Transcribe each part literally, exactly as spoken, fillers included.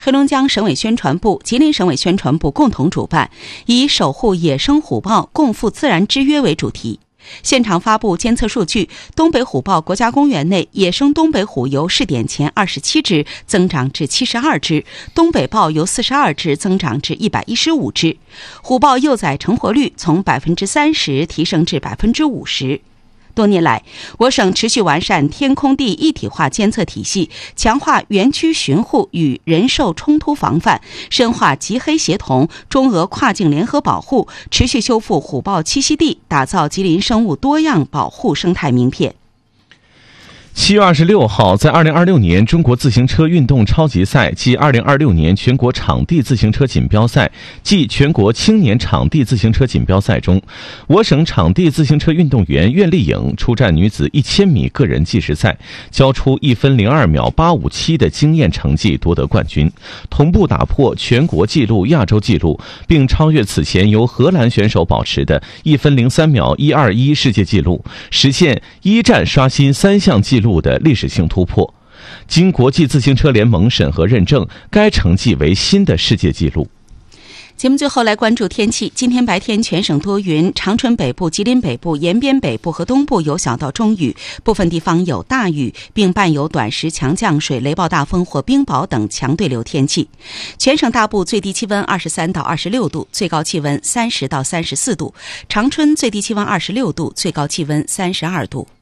黑龙江省委宣传部、吉林省委宣传部共同主办，以守护野生虎豹、共赴自然之约为主题。现场发布监测数据，东北虎豹国家公园内野生东北虎由试点前二十七只增长至七十二只，东北豹由四十二只增长至一百一十五只，虎豹幼崽成活率从百分之三十提升至百分之五十。多年来，我省持续完善天空地一体化监测体系，强化园区巡护与人兽冲突防范，深化吉黑协同、中俄跨境联合保护，持续修复虎豹栖息地，打造吉林生物多样保护生态名片。 七月二十六号，在二零二六年中国自行车运动超级赛暨二零二六年全国场地自行车锦标赛暨全国青年场地自行车锦标赛中，我省场地自行车运动员苑丽颖出战女子一千米个人计时赛，交出一分零二秒八五七的惊艳成绩，夺得冠军，同步打破全国纪录、亚洲纪录，并超越此前由荷兰选手保持的一分零三秒一二一世界纪录，实现一战刷新三项纪录的历史性突破。经国际自行车联盟审核认证，该成绩为新的世界纪录。 节目最后来关注天气。今天白天全省多云，长春北部、吉林北部、延边北部和东部有小到中雨，部分地方有大雨，并伴有短时强降水、雷暴大风或冰雹等强对流天气。全省大部最低气温二十三到二十六度，最高气温三十到三十四度。长春最低气温二十六度，最高气温三十二度。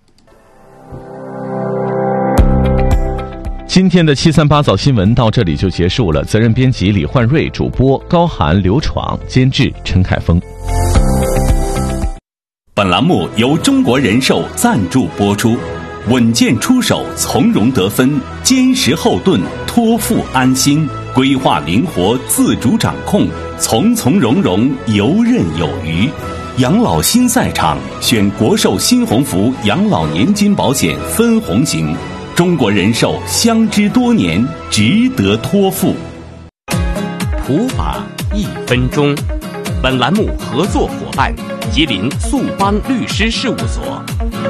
今天的七三八早新闻到这里就结束了。责任编辑李焕瑞，主播高涵、刘闯，监制陈凯峰。 本栏目由中国人寿赞助播出。稳健出手，从容得分，坚实后盾，托付安心，规划灵活，自主掌控，从从容容，游刃有余。养老新赛场，选国寿新鸿福养老年金保险分红型。中国人寿相知多年，值得托付。 普法一分钟。本栏目合作伙伴：吉林速邦律师事务所。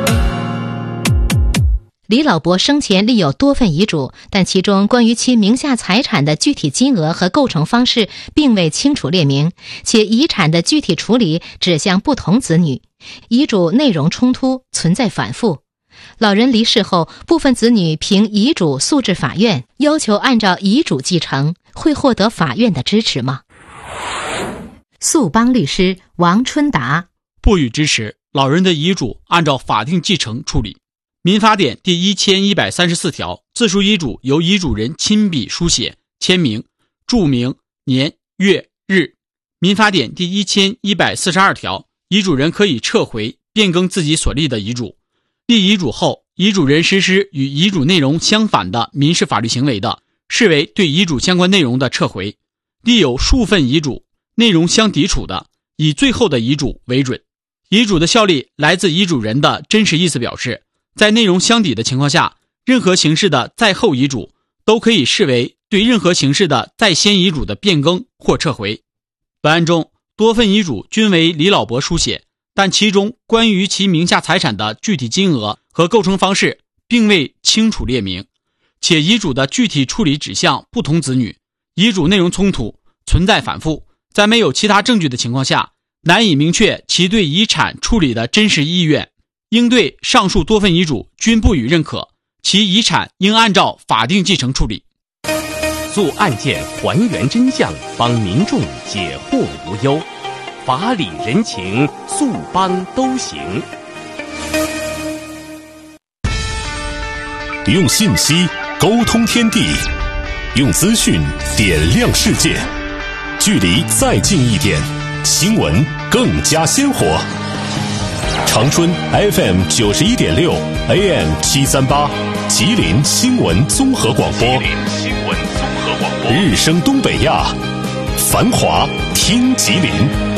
李老伯生前立有多份遗嘱，但其中关于其名下财产的具体金额和构成方式并未清楚列明，且遗产的具体处理指向不同子女，遗嘱内容冲突，存在反复。老人离世后，部分子女凭遗嘱诉至法院，要求按照遗嘱继承，会获得法院的支持吗？速邦律师王春达： 不予支持，老人的遗嘱按照法定继承处理。民法典第一千一百三十四条，自书遗嘱由遗嘱人亲笔书写、签名、注明年、月、日。民法典第一千一百四十二条，遗嘱人可以撤回、变更自己所立的遗嘱。立遗嘱后，遗嘱人实施与遗嘱内容相反的民事法律行为的，视为对遗嘱相关内容的撤回。立有数份遗嘱，内容相抵触的，以最后的遗嘱为准。遗嘱的效力来自遗嘱人的真实意思表示，在内容相抵的情况下，任何形式的在后遗嘱都可以视为对任何形式的在先遗嘱的变更或撤回。本案中，多份遗嘱均为李老伯书写，但其中关于其名下财产的具体金额和构成方式并未清楚列明，且遗嘱的具体处理指向不同子女，遗嘱内容冲突，存在反复，在没有其他证据的情况下，难以明确其对遗产处理的真实意愿，应对上述多份遗嘱均不予认可，其遗产应按照法定继承处理。 做案件还原真相，帮民众解惑无忧，法理人情，速邦都行。 用信息沟通天地，用资讯点亮世界，距离再近一点，新闻更加鲜活。长春 F M 九十一点六 A M 七三八，吉林新闻综合广播。吉林新闻综合广播，日升东北亚，繁华听吉林。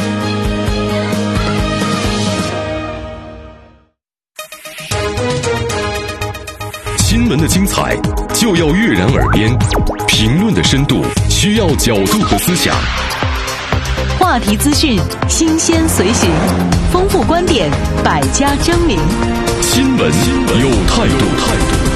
新闻的精彩就要跃然耳边，评论的深度需要角度和思想。 话题资讯新鲜随行，丰富观点，百家争鸣。 新闻有态度。